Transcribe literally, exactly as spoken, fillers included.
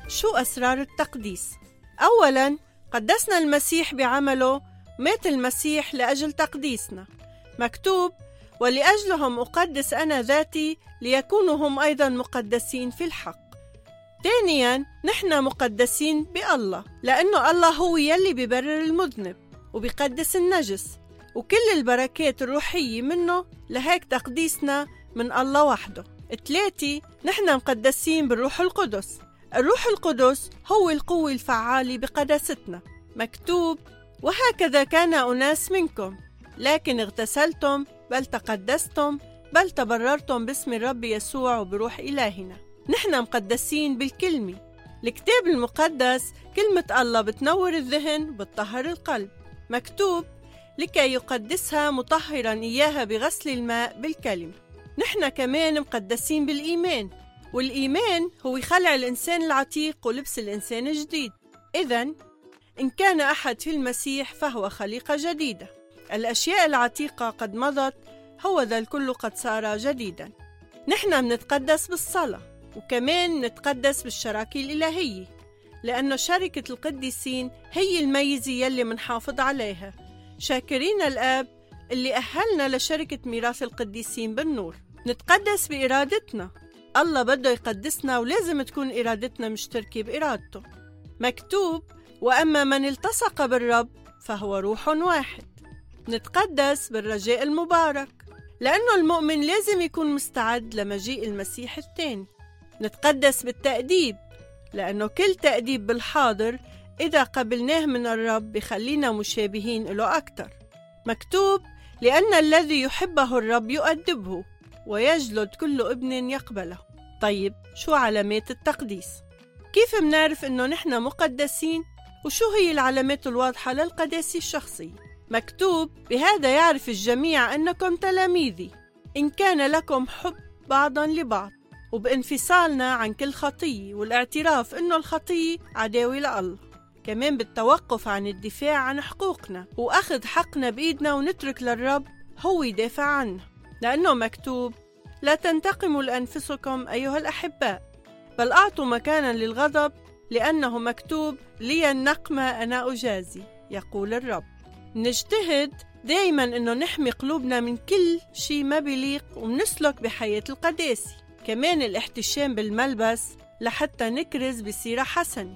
شو أسرار التقديس؟ أولاً، قدسنا المسيح بعمله، مات المسيح لأجل تقديسنا. مكتوب: ولأجلهم أقدس أنا ذاتي ليكونوا هم أيضاً مقدسين في الحق. ثانياً، نحن مقدسين بالله، لأنه الله هو يلي بيبرر المذنب وبيقدس النجس، وكل البركات الروحية منه، لهيك تقديسنا من الله وحده. ثلاثة، نحن مقدسين بالروح القدس. الروح القدس هو القوة الفعالة بقداستنا. مكتوب: وهكذا كان أناس منكم، لكن اغتسلتم بل تقدستم بل تبررتم باسم الرب يسوع وبروح إلهنا. نحن مقدسين بالكلمة. الكتاب المقدس كلمة الله بتنور الذهن، بتطهر القلب. مكتوب: لكي يقدسها مطهرا إياها بغسل الماء بالكلمة. نحن كمان مقدسين بالإيمان، والإيمان هو خلع الإنسان العتيق ولبس الإنسان الجديد. إذن إن كان أحد في المسيح فهو خليقة جديدة، الأشياء العتيقة قد مضت، هو ذا الكل قد صار جديدا. نحن منتقدس بالصلاة، وكمان نتقدس بالشراكة الإلهية، لأنه شركة القديسين هي الميزة يلي منحافظ عليها، شاكرين الآب اللي أهلنا لشركة ميراث القديسين بالنور. نتقدس بإرادتنا، الله بده يقدسنا ولازم تكون إرادتنا مشتركة بإرادته. مكتوب: وأما من التصق بالرب فهو روح واحد. نتقدس بالرجاء المبارك، لأنه المؤمن لازم يكون مستعد لمجيء المسيح الثاني. نتقدس بالتأديب، لأنه كل تأديب بالحاضر إذا قبلناه من الرب بخلينا مشابهين له أكتر. مكتوب: لأن الذي يحبه الرب يؤدبه ويجلد كل ابن يقبله. طيب، شو علامات التقديس؟ كيف منعرف إنه نحن مقدسين؟ وشو هي العلامات الواضحة للقداسة الشخصية؟ مكتوب: بهذا يعرف الجميع أنكم تلاميذي، إن كان لكم حب بعضا لبعض، وبانفصالنا عن كل خطية، والاعتراف إنه الخطية عداوة لله. كمان بالتوقف عن الدفاع عن حقوقنا، وأخذ حقنا بإيدنا ونترك للرب هو يدافع عنه، لأنه مكتوب: لا تنتقموا لأنفسكم أيها الأحباء، بل أعطوا مكانا للغضب، لأنه مكتوب: لي النقمة أنا أجازي، يقول الرب. نجتهد دايما إنه نحمي قلوبنا من كل شيء ما بيليق، ونسلك بحياة القداسة. كمان الاحتشام بالملبس لحتى نكرز بسيرة حسنة.